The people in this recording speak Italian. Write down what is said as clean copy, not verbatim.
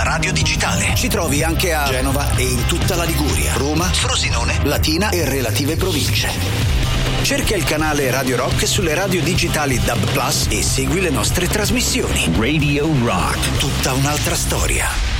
radio digitale. Ci trovi anche a Genova e in tutta la Liguria, Roma, Frosinone, Latina e relative province. Cerca il canale Radio Rock sulle radio digitali DAB+ e segui le nostre trasmissioni. Radio Rock, tutta un'altra storia.